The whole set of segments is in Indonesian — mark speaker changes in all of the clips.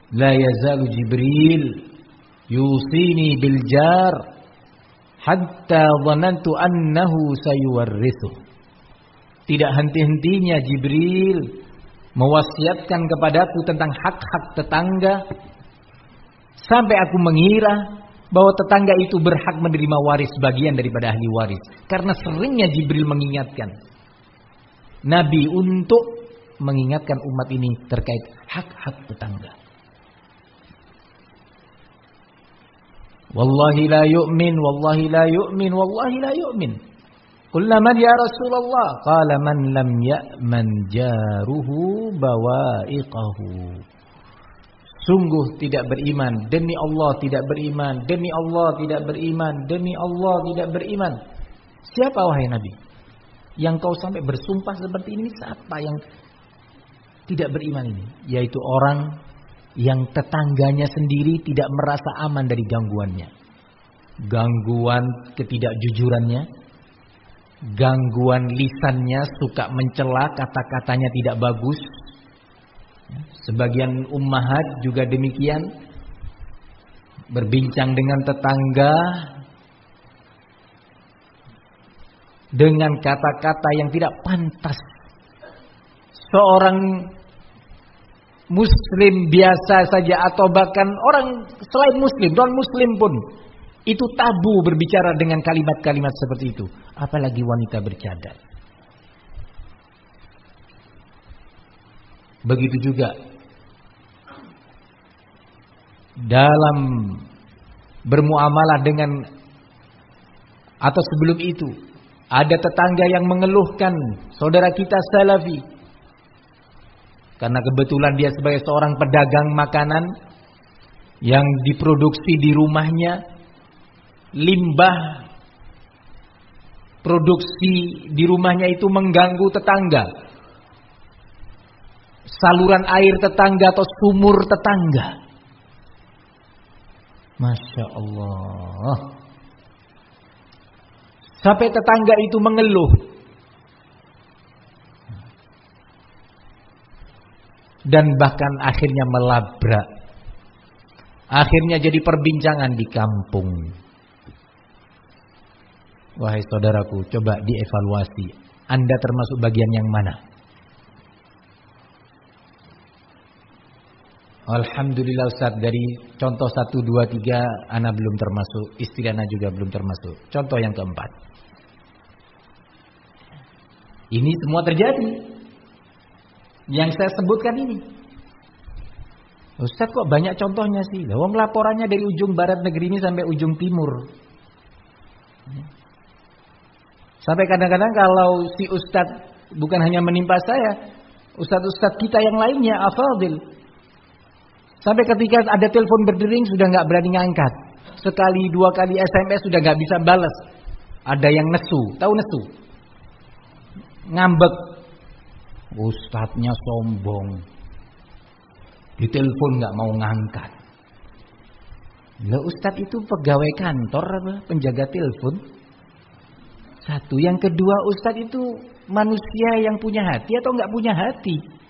Speaker 1: La yazalu Jibril yusini bil jar hatta dhanantu annahu sayuwarrithu. Tidak henti-hentinya Jibril mewasiatkan kepadaku tentang hak-hak tetangga sampai aku mengira bahwa tetangga itu berhak menerima waris bagian daripada ahli waris. Karena seringnya Jibril mengingatkan Nabi untuk mengingatkan umat ini terkait hak-hak tetangga. Wallahi la yu'min, wallahi la yu'min, wallahi la yu'min. Qulna man ya Rasulullah? Qala man lam ya'man jaruhu bawa'iqahu. Sungguh tidak beriman, demi Allah tidak beriman, demi Allah tidak beriman, demi Allah tidak beriman. Siapa wahai Nabi? Yang kau sampai bersumpah seperti ini, siapa yang tidak beriman ini? Yaitu orang yang tetangganya sendiri tidak merasa aman dari gangguannya. Gangguan ketidakjujurannya, gangguan lisannya, suka mencela, kata-katanya tidak bagus. Sebagian ummahat juga demikian, berbincang dengan tetangga dengan kata-kata yang tidak pantas. Seorang muslim biasa saja atau bahkan orang selain muslim, non muslim pun itu tabu berbicara dengan kalimat-kalimat seperti itu, apalagi wanita bercadar. Begitu juga dalam bermuamalah dengan, atau sebelum itu ada tetangga yang mengeluhkan saudara kita salafi karena kebetulan dia sebagai seorang pedagang makanan yang diproduksi di rumahnya, limbah produksi di rumahnya itu mengganggu tetangga, saluran air tetangga atau sumur tetangga. Masya Allah. Sampai tetangga itu mengeluh. Dan bahkan akhirnya melabrak. Akhirnya jadi perbincangan di kampung. Wahai saudaraku, coba dievaluasi. Anda termasuk bagian yang mana? Alhamdulillah Ustaz, dari contoh 1, 2, 3 ana belum termasuk, istri ana juga belum termasuk. Contoh yang keempat. Ini semua terjadi. Yang saya sebutkan ini. Ustaz kok banyak contohnya sih? Wong laporannya dari ujung barat negeri ini sampai ujung timur. Sampai kadang-kadang kalau si Ustaz bukan hanya menimpa saya, Ustaz-Ustaz kita yang lainnya, afadil. Sampai ketika ada telepon berdering sudah nggak berani ngangkat. Sekali 2 kali SMS sudah nggak bisa balas. Ada yang nesu, tahu nesu? Ngambek. Ustadznya sombong. Ditelepon nggak mau ngangkat. Lah Ustadz itu pegawai kantor apa? Penjaga telepon. Satu, yang kedua Ustadz itu manusia yang punya hati atau nggak punya hati?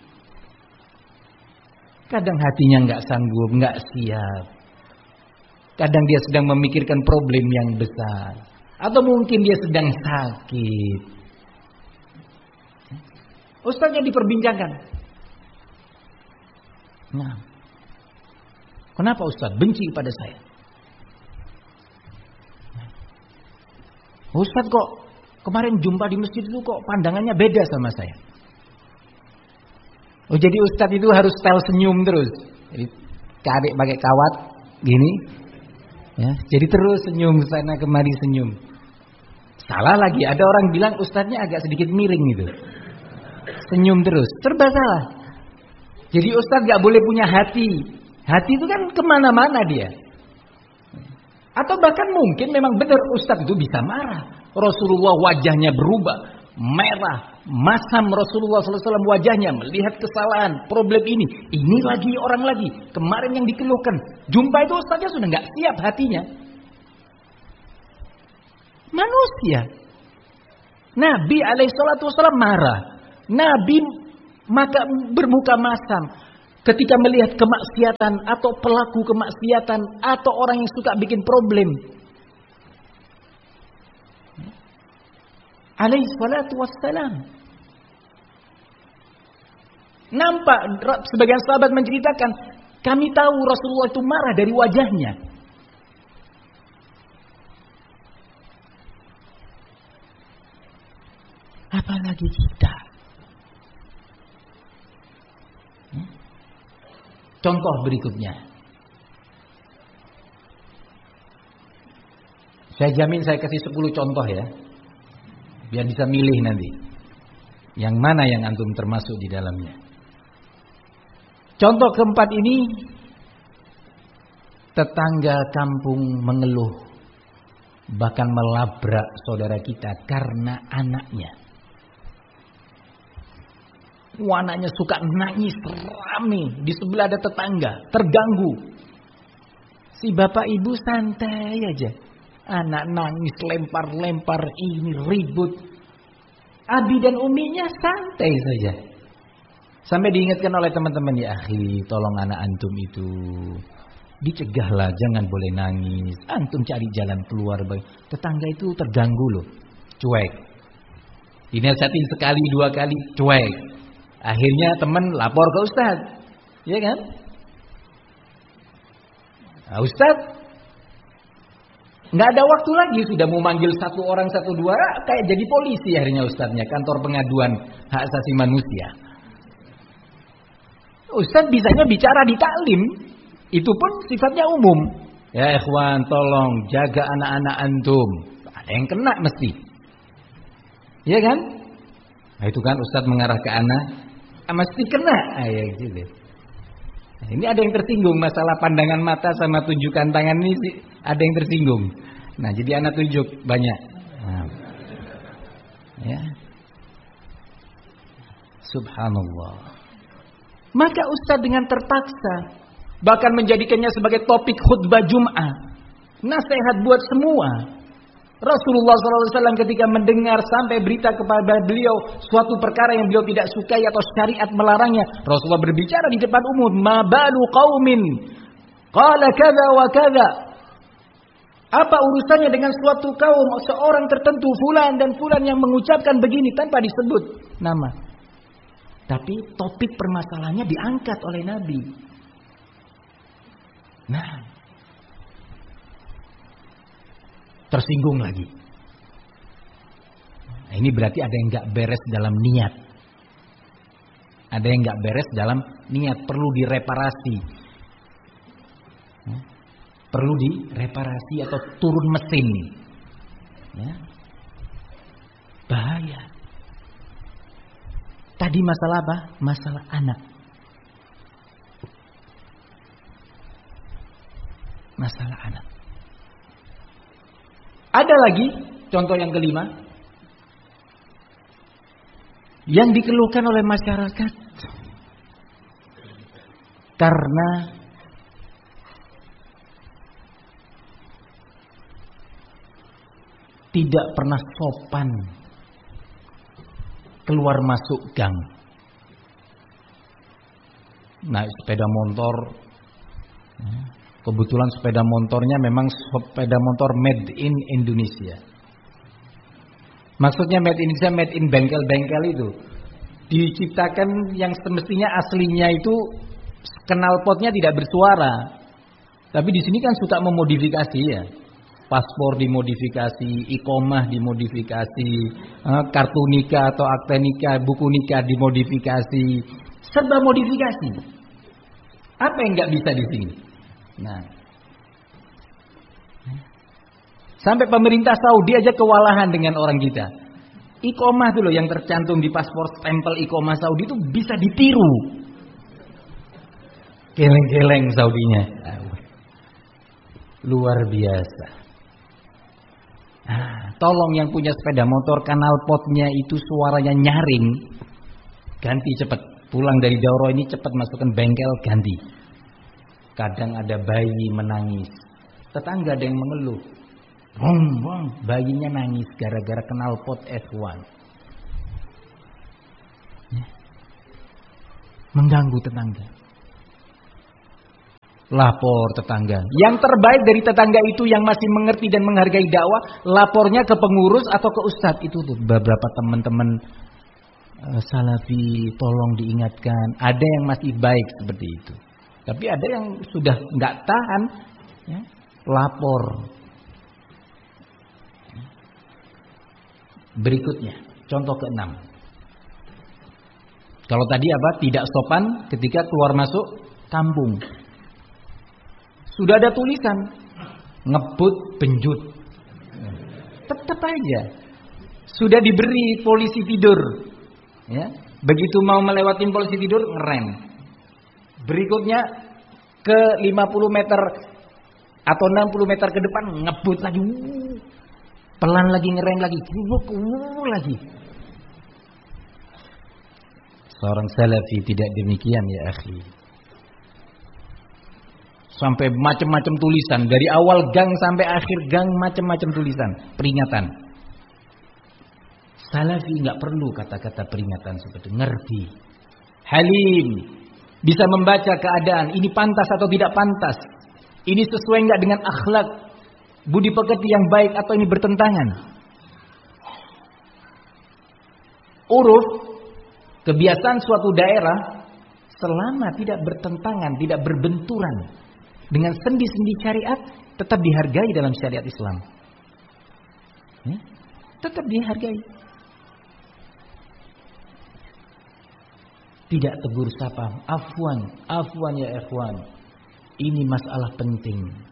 Speaker 1: Kadang hatinya nggak sanggup, nggak siap. Kadang dia sedang memikirkan problem yang besar, atau mungkin dia sedang sakit. Ustaznya diperbincangkan. Nah, kenapa Ustaz benci pada saya? Ustaz kok kemarin jumpa di masjid itu kok pandangannya beda sama saya. Oh, jadi Ustadz itu harus style senyum terus. Jadi adik pakai kawat gini, ya. Jadi terus senyum sana kemari senyum. Salah lagi, ada orang bilang Ustadznya agak sedikit miring gitu. Senyum terus, serba salah. Jadi Ustadz gak boleh punya hati. Hati itu kan kemana-mana dia. Atau bahkan mungkin memang benar Ustadz itu bisa marah. Rasulullah wajahnya berubah. Merah, masam Rasulullah SAW wajahnya melihat kesalahan, problem ini. Ini lagi orang lagi. Kemarin yang dikeluhkan. Jumpa itu Ustaznya sudah nggak siap hatinya. Manusia. Nabi alaihissalatu wassalam marah. Nabi maka bermuka masam. ketika melihat kemaksiatan atau pelaku kemaksiatan atau orang yang suka bikin problem. Alaihi salatu wassalam. Nampak sebagian sahabat menceritakan, kami tahu Rasulullah itu marah dari wajahnya. Apalagi kita. Contoh berikutnya. Saya jamin saya kasih 10 contoh ya. Biar bisa milih nanti. Yang mana yang antum termasuk di dalamnya. Contoh keempat ini. Tetangga kampung mengeluh. Bahkan melabrak saudara kita karena anaknya. Anaknya suka nangis rame. Di sebelah ada tetangga. Terganggu. Si bapak ibu santai aja. Anak nangis lempar-lempar ini ribut. Abi dan uminya santai saja. Sampai diingatkan oleh teman-teman. Ya akhi, tolong anak antum itu dicegahlah, jangan boleh nangis. Antum cari jalan keluar. Tetangga itu terganggu loh. Cuek. Dinasihatin sekali, 2 kali, cuek. Akhirnya teman lapor ke Ustaz. Ya kan? Nah, Ustaz nggak ada waktu lagi, sudah mau manggil 1 orang 1 2, kayak jadi polisi akhirnya Ustaznya, kantor pengaduan hak asasi manusia. Ustaz bisanya bicara di taklim, itu pun sifatnya umum. Ya ikhwan, tolong jaga anak-anak antum. Ada yang kena mesti. Iya kan? Nah itu kan Ustaz mengarah ke anak, mesti kena. Ya gitu. Nah, ini ada yang tersinggung masalah pandangan mata sama tunjukkan tangan ini, ada yang tersinggung. Nah, jadi anak tunjuk banyak. Nah. Ya. Subhanallah. Maka Ustaz dengan terpaksa bahkan menjadikannya sebagai topik khutbah Jum'ah. Nasihat buat semua. Rasulullah SAW ketika mendengar sampai berita kepada beliau suatu perkara yang beliau tidak sukai atau syariat melarangnya, Rasulullah berbicara di depan umum, ma balu qaumin qala kadza wa kadza. Apa urusannya dengan suatu kaum, seorang tertentu fulan dan fulan yang mengucapkan begini tanpa disebut nama. Tapi topik permasalahannya diangkat oleh Nabi. Nah, tersinggung lagi. Nah, ini berarti ada yang gak beres dalam niat. Ada yang gak beres dalam niat. Perlu direparasi. Perlu direparasi atau turun mesin. Ya. Bahaya. Tadi masalah apa? Masalah anak. Masalah anak. Ada lagi contoh yang kelima yang dikeluhkan oleh masyarakat karena tidak pernah sopan keluar masuk gang. Naik sepeda motor. Kebetulan sepeda motornya memang sepeda motor made in Indonesia. Maksudnya made in Indonesia, made in bengkel-bengkel itu. Diciptakan yang semestinya aslinya itu knalpotnya tidak bersuara. Tapi di sini kan suka memodifikasi ya. Paspor dimodifikasi, iqomah dimodifikasi, kartu nikah atau akte nikah, buku nikah dimodifikasi. Serba modifikasi. Apa yang nggak bisa di sini? Nah, sampai pemerintah Saudi aja kewalahan dengan orang kita. Iqomah tuh loh yang tercantum di paspor, stempel Iqomah Saudi itu bisa ditiru. Geleng-geleng Saudinya. Luar biasa. Tolong yang punya sepeda motor knalpotnya itu suaranya nyaring, ganti cepet. Pulang dari daurah ini cepet masukkan bengkel, ganti. Kadang ada bayi menangis. Tetangga ada yang mengeluh. Bayinya nangis gara-gara knalpot F1. Ya. Mengganggu tetangga. Lapor tetangga. Yang terbaik dari tetangga itu yang masih mengerti dan menghargai dakwah, lapornya ke pengurus atau ke ustadz. Itu tuh beberapa teman-teman salafi, tolong diingatkan. Ada yang masih baik seperti itu. Tapi ada yang sudah nggak tahan, ya, lapor. Berikutnya, contoh ke-6. Kalau tadi apa? Tidak sopan ketika keluar masuk kampung. Sudah ada tulisan ngebut benjut. Tetap aja. Sudah diberi polisi tidur. Ya. Begitu mau melewatin polisi tidur ngerem. Berikutnya ke 50 meter atau 60 meter ke depan ngebut lagi. Pelan lagi ngerem lagi. Lagi. Seorang salafi tidak demikian ya akhi. Sampai macam-macam tulisan. Dari awal gang sampai akhir gang macam-macam tulisan. Peringatan. Salafi nggak perlu kata-kata peringatan seperti ngerti. Halim. Bisa membaca keadaan. Ini pantas atau tidak pantas. Ini sesuai nggak dengan akhlak. Budi pekerti yang baik atau ini bertentangan. Uruf. Kebiasaan suatu daerah. Selama tidak bertentangan. Tidak berbenturan dengan sendi-sendi syariat, tetap dihargai dalam syariat Islam. Ya? Tetap dihargai. Tidak tegur sapa, afwan ya ikhwan. Ini masalah penting.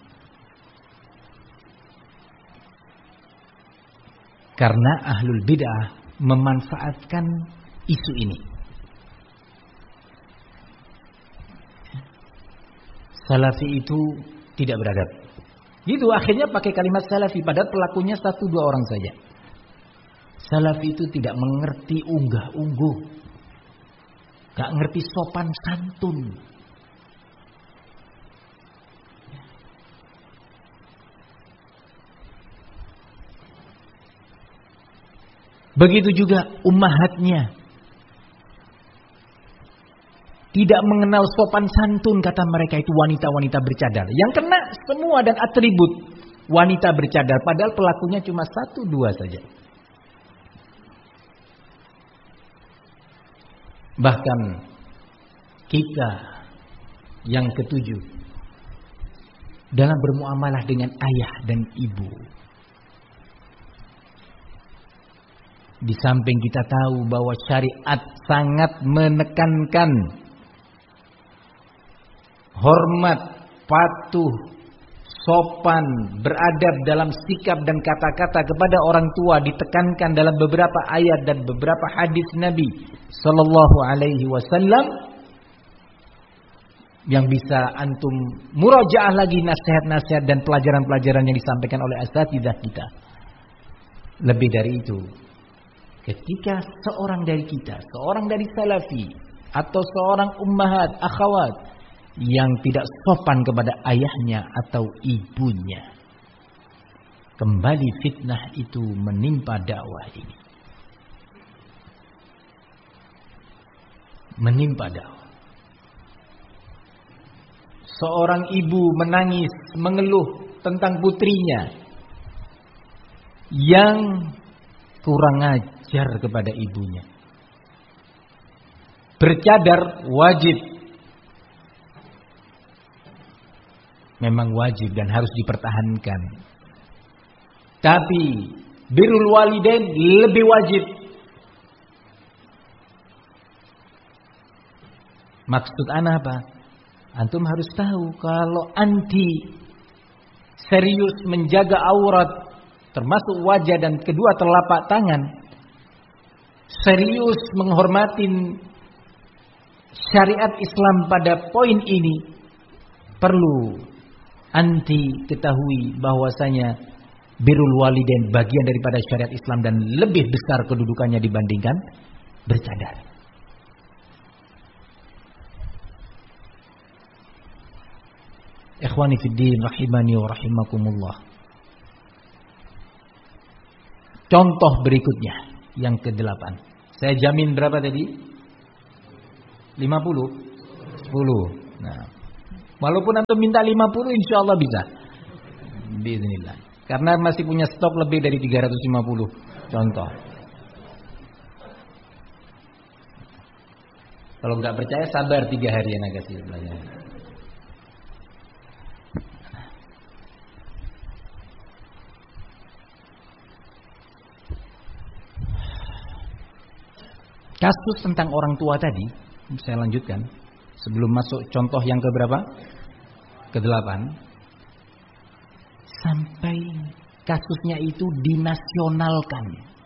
Speaker 1: Karena ahlul bid'ah memanfaatkan isu ini. Salafi itu tidak beradab. Gitu akhirnya pakai kalimat salafi. Padahal pelakunya 1-2 orang saja. Salafi itu tidak mengerti unggah-ungguh. Gak ngerti sopan santun. Begitu juga ummahatnya. Tidak mengenal sopan santun, kata mereka itu wanita-wanita bercadar. Yang kena semua dan atribut wanita bercadar. Padahal pelakunya cuma 1-2 saja. Bahkan kita yang ke-7. Dalam bermuamalah dengan ayah dan ibu. Di samping kita tahu bahwa syariat sangat menekankan hormat, patuh, sopan, beradab dalam sikap dan kata-kata kepada orang tua ditekankan dalam beberapa ayat dan beberapa hadis Nabi sallallahu alaihi wasallam yang bisa antum murajaah lagi nasihat-nasihat dan pelajaran-pelajaran yang disampaikan oleh asatidzah kita. Lebih dari itu, ketika seorang dari kita, seorang dari salafi atau seorang ummahat, akhwat yang tidak sopan kepada ayahnya atau ibunya, kembali fitnah itu menimpa dakwah ini. Menimpa dakwah. Seorang ibu menangis, mengeluh tentang putrinya yang kurang ajar kepada ibunya. Bercadar wajib. Memang wajib dan harus dipertahankan. Tapi birrul walidain lebih wajib. Maksud ana apa? Antum harus tahu kalau anti serius menjaga aurat termasuk wajah dan kedua telapak tangan, serius menghormatin syariat Islam pada poin ini, perlu anti ketahui bahwasanya birrul walidain bagian daripada syariat Islam dan lebih besar kedudukannya dibandingkan bercadar. Ikhwani fid din rahimani wa rahimakumullah. Contoh berikutnya yang ke-8. Saya jamin berapa tadi? 50? 10. Nah, Walaupun antum minta 50 insya Allah bisa. Bismillah. Karena masih punya stok lebih dari 350 contoh. Kalau nggak percaya sabar 3 hari yang agak kasih pelajaran. Kasus tentang orang tua tadi, saya lanjutkan. Sebelum masuk contoh yang keberapa? Ke-8. Sampai kasusnya itu dinasionalkan.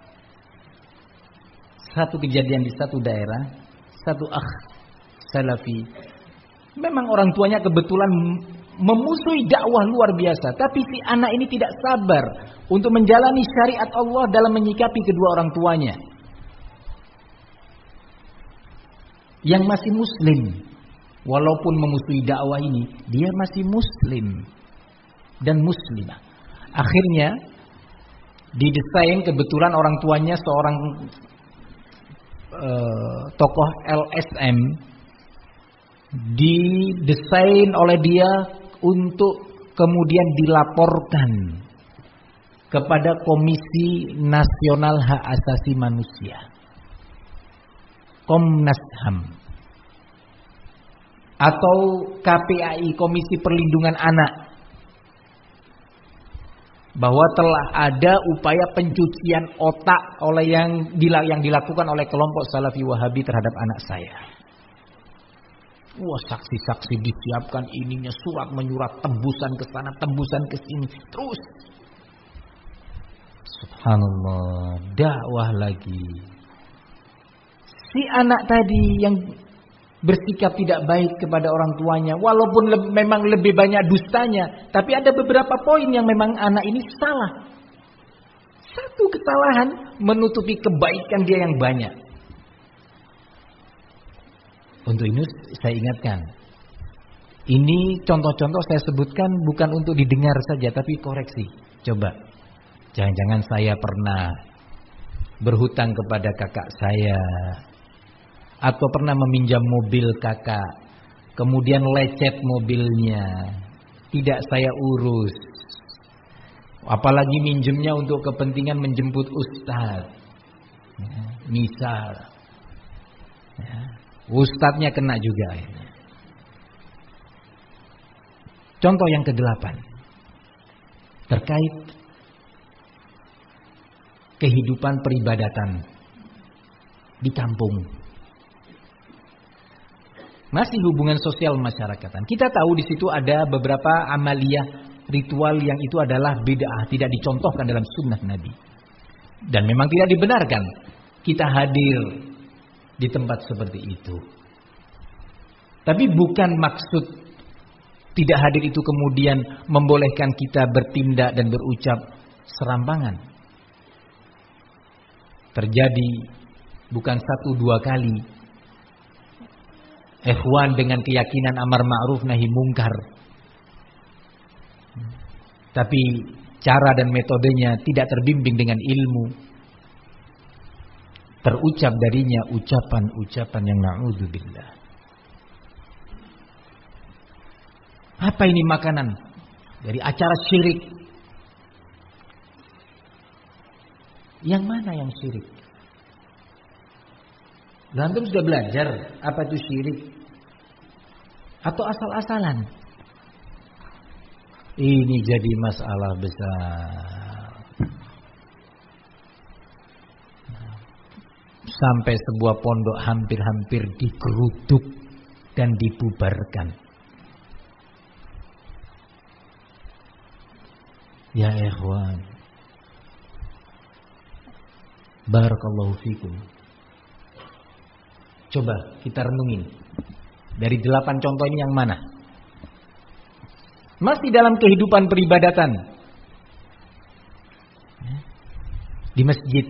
Speaker 1: Satu kejadian di satu daerah, satu akh salafi. Memang orang tuanya kebetulan memusuhi dakwah luar biasa, tapi si anak ini tidak sabar untuk menjalani syariat Allah dalam menyikapi kedua orang tuanya yang masih muslim. Walaupun memusuhi dakwah ini, dia masih muslim dan muslimah. Akhirnya didesain, kebetulan orang tuanya seorang tokoh LSM, didesain oleh dia untuk kemudian dilaporkan kepada Komisi Nasional Hak Asasi Manusia, Komnas HAM, atau KPAI, Komisi Perlindungan Anak, bahwa telah ada upaya pencucian otak oleh yang dilakukan oleh kelompok Salafi Wahabi terhadap anak saya. Wah, saksi-saksi disiapkan, ininya surat menyurat, tembusan ke sana, tembusan ke sini, terus. Subhanallah, dakwah lagi. Si anak tadi yang bersikap tidak baik kepada orang tuanya, walaupun memang lebih banyak dustanya, tapi ada beberapa poin yang memang anak ini salah. Satu kesalahan menutupi kebaikan dia yang banyak. Untuk ini saya ingatkan, ini contoh-contoh saya sebutkan bukan untuk didengar saja, tapi koreksi. Coba, jangan-jangan saya pernah berhutang kepada kakak saya, atau pernah meminjam mobil kakak, kemudian lecet mobilnya, tidak saya urus, apalagi minjemnya untuk kepentingan menjemput ustadz, ya, misal, ya, ustadznya kena juga akhirnya. Contoh yang ke-8 terkait kehidupan peribadatan di kampung. Masih hubungan sosial masyarakatan. Kita tahu di situ ada beberapa amaliyah ritual yang itu adalah bid'ah, tidak dicontohkan dalam sunnah Nabi. Dan memang tidak dibenarkan kita hadir di tempat seperti itu. Tapi bukan maksud tidak hadir itu kemudian membolehkan kita bertindak dan berucap serampangan. Terjadi bukan 1-2 kali. Ikhwan dengan keyakinan amar ma'ruf nahi mungkar, tapi cara dan metodenya tidak terbimbing dengan ilmu, terucap darinya ucapan-ucapan yang na'udzubillah. Apa ini makanan? Dari acara syirik. Yang mana yang syirik? Antum sudah belajar apa itu syirik? Atau asal-asalan? Ini jadi masalah besar. Sampai sebuah pondok hampir-hampir digeruduk dan dibubarkan. Ya ikhwan, barakallahu fikum. Coba kita renungin. Dari 8 contoh ini yang mana? Masih dalam kehidupan peribadatan. Di masjid.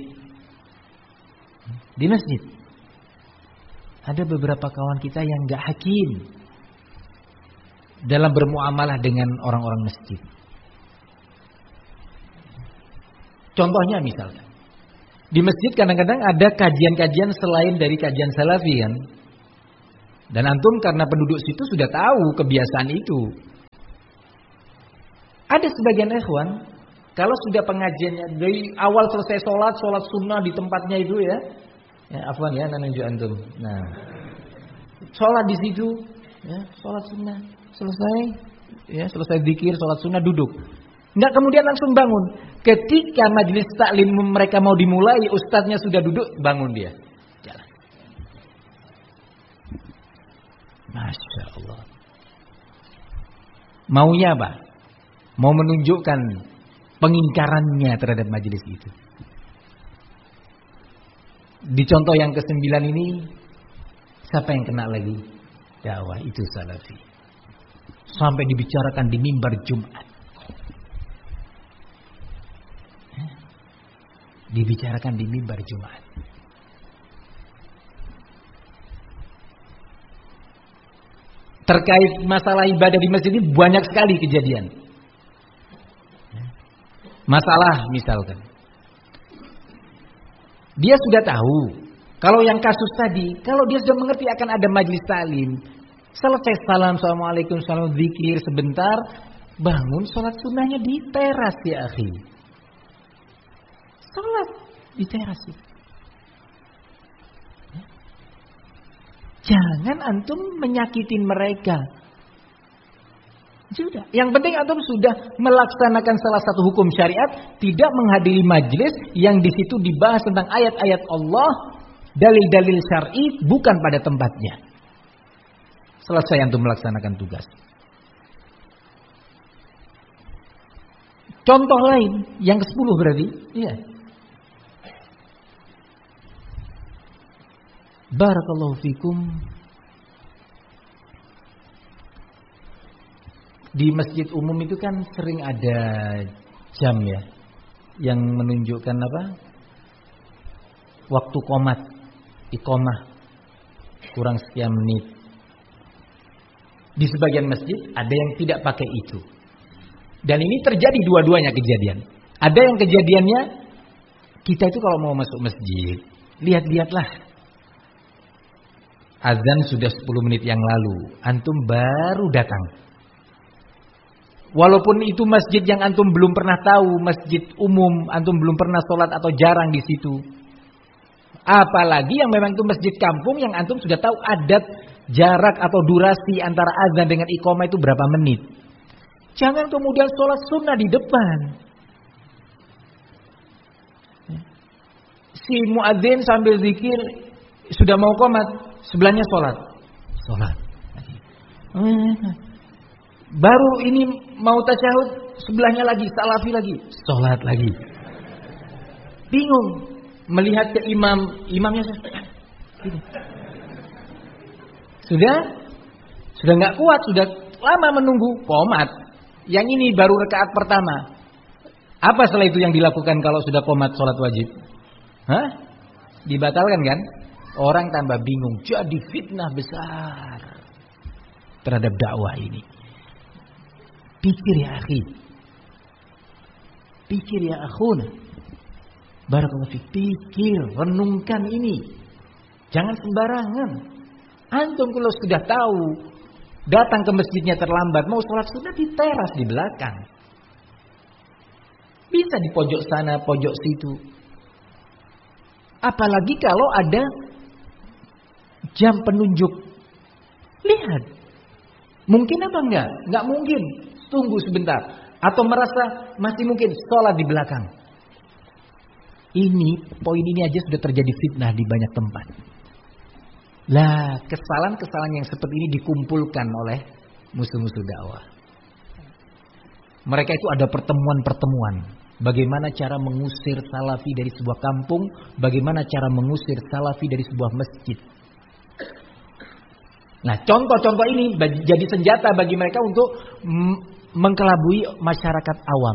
Speaker 1: Di masjid. Ada beberapa kawan kita yang gak hakim dalam bermuamalah dengan orang-orang masjid. Contohnya misalkan, di masjid kadang-kadang ada kajian-kajian selain dari kajian salafi kan. Dan antum karena penduduk situ sudah tahu kebiasaan itu. Ada sebagian ikhwan, kalau sudah pengajiannya dari awal selesai sholat sunnah di tempatnya itu ya afwan ya, nunjuk antum. Nah, sholat di situ, ya, sholat sunnah selesai, ya selesai zikir, sholat sunnah duduk. Enggak kemudian langsung bangun. Ketika majelis taklim mereka mau dimulai, ustadznya sudah duduk, bangun dia. Jalan. Masya Allah. Maunya apa? Mau menunjukkan pengingkarannya terhadap majelis itu. Di contoh yang ke-9 ini, siapa yang kena lagi? Dakwah itu salafi. Sampai dibicarakan di mimbar Jumat. Dibicarakan di mimbar Jumat. Terkait masalah ibadah di masjid ini banyak sekali kejadian. Masalah misalkan, dia sudah tahu kalau yang kasus tadi, kalau dia sudah mengerti akan ada majlis taklim, selesai salam, assalamualaikum, salam, zikir sebentar, bangun sholat sunnahnya di teras ya akhi. Sholat di teras itu. Jangan antum menyakitin mereka. Sudah. Yang penting antum sudah melaksanakan salah satu hukum syariat, tidak menghadiri majlis yang di situ dibahas tentang ayat-ayat Allah, dalil-dalil syar'i bukan pada tempatnya. Selesai antum melaksanakan tugas. Contoh lain yang ke-10 berarti, iya. Barakallahu fikum. Di masjid umum itu kan sering ada jam ya, yang menunjukkan apa? Waktu qomat, iqamah kurang sekian menit. Di sebagian masjid ada yang tidak pakai itu. Dan ini terjadi dua-duanya kejadian. Ada yang kejadiannya, kita itu kalau mau masuk masjid, lihat-lihatlah. Azan sudah 10 menit yang lalu, antum baru datang. Walaupun itu masjid yang antum belum pernah tahu, masjid umum, antum belum pernah sholat atau jarang di situ. Apalagi yang memang itu masjid kampung yang antum sudah tahu adat, jarak atau durasi antara azan dengan iqamah itu berapa menit. Jangan kemudian sholat sunnah di depan. Si muadzin sambil zikir sudah mau qomat, sebelahnya sholat. Baru ini mau tasyahud, sebelahnya lagi, salafi lagi, sholat lagi. Bingung melihat ke imamnya sudah nggak kuat, sudah lama menunggu qomat. Yang ini baru rakaat pertama. Apa setelah itu yang dilakukan kalau sudah qomat sholat wajib? Hah? Dibatalkan kan? Orang tambah bingung, jadi fitnah besar terhadap dakwah ini. Pikir ya akhi. Pikir ya akhuna. Barakallahu fiik. Pikir, renungkan ini. Jangan sembarangan. Antum kalau sudah tahu, datang ke masjidnya terlambat, mau sholat sunnah di teras di belakang. Bisa di pojok sana, pojok situ. Apalagi kalau ada jam penunjuk. Lihat. Mungkin apa enggak? Enggak mungkin. Tunggu sebentar. Atau merasa masih mungkin sholat di belakang. Poin ini aja sudah terjadi fitnah di banyak tempat. Lah, kesalahan-kesalahan yang seperti ini dikumpulkan oleh musuh-musuh dakwah. Mereka itu ada pertemuan-pertemuan. Bagaimana cara mengusir salafi dari sebuah kampung. Bagaimana cara mengusir salafi dari sebuah masjid. Nah, contoh-contoh ini jadi senjata bagi mereka untuk mengkelabui masyarakat awam.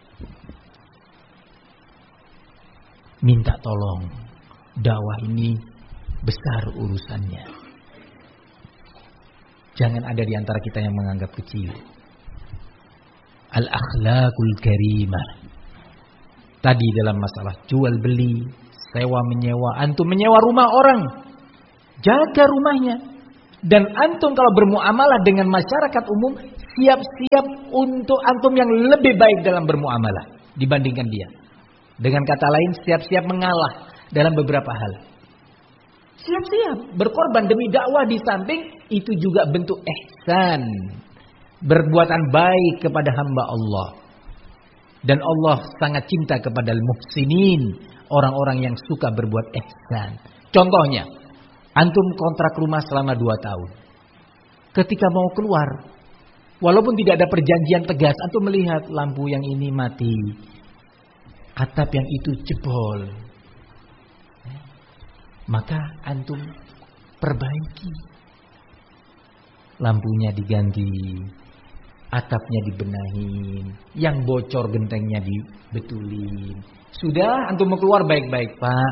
Speaker 1: Minta tolong, dakwah ini besar urusannya. Jangan ada di antara kita yang menganggap kecil. Al-akhlaqul karimah. Tadi dalam masalah jual beli, sewa menyewa, antum menyewa rumah orang, jaga rumahnya. Dan antum kalau bermuamalah dengan masyarakat umum, siap-siap untuk antum yang lebih baik dalam bermuamalah dibandingkan dia. Dengan kata lain, siap-siap mengalah dalam beberapa hal. Siap-siap berkorban demi dakwah, di samping itu juga bentuk ihsan, berbuatan baik kepada hamba Allah. Dan Allah sangat cinta kepada al-muhsinin, orang-orang yang suka berbuat ihsan. Contohnya, antum kontrak rumah selama 2 tahun. Ketika mau keluar, walaupun tidak ada perjanjian tegas, antum melihat lampu yang ini mati, atap yang itu jebol, maka antum perbaiki. Lampunya diganti, atapnya dibenahin, yang bocor gentengnya dibetulin. Sudah, antum mau keluar baik-baik, Pak.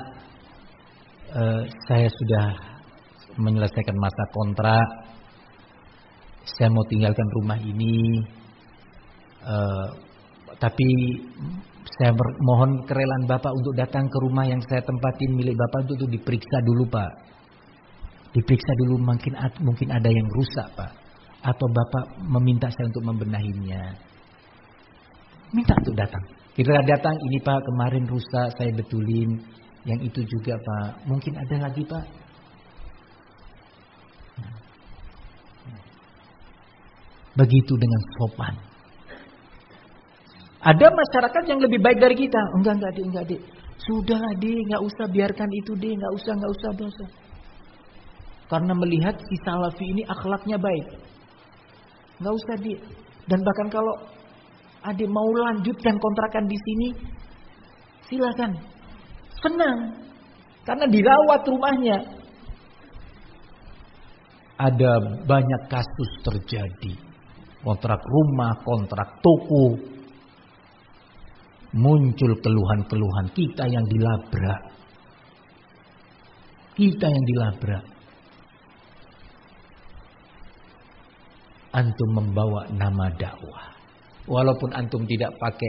Speaker 1: Saya sudah menyelesaikan masa kontrak. Saya mau tinggalkan rumah ini. Tapi saya mohon kerelaan Bapak untuk datang ke rumah yang saya tempatin milik Bapak untuk diperiksa dulu, Pak. Diperiksa dulu, mungkin ada yang rusak, Pak. Atau Bapak meminta saya untuk membenahinya. Minta untuk datang. Kita datang, ini Pak kemarin rusak, saya betulin. Yang itu juga Pak, mungkin ada lagi Pak. Begitu dengan sopan. Ada masyarakat yang lebih baik dari kita. Enggak Dik. Sudahlah Dik, enggak usah, biarkan itu Dik, enggak usah. Karena melihat si salafi ini akhlaknya baik. Enggak usah Dik. Dan bahkan kalau adik mau lanjutkan kontrakan di sini, silakan. Senang. Karena dirawat rumahnya. Ada banyak kasus terjadi. Kontrak rumah, kontrak toko. Muncul keluhan-keluhan, kita yang dilabrak. Antum membawa nama dakwah. Walaupun antum tidak pakai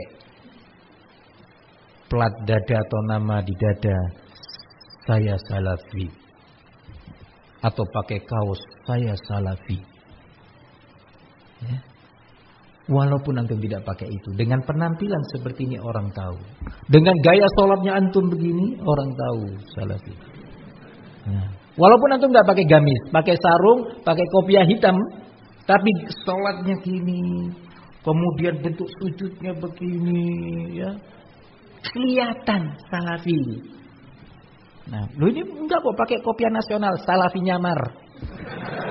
Speaker 1: plat dada atau nama di dada, saya salafi. Atau pakai kaos, saya salafi. Ya. Walaupun antum tidak pakai itu, dengan penampilan seperti ini orang tahu. Dengan gaya sholatnya antum begini, orang tahu salafi. Nah, walaupun antum tidak pakai gamis, pakai sarung, pakai kopiah hitam, tapi sholatnya gini, kemudian bentuk sujudnya begini, ya, kelihatan salafi. Nah, lu ini enggak kok pakai kopiah nasional, salafi nyamar.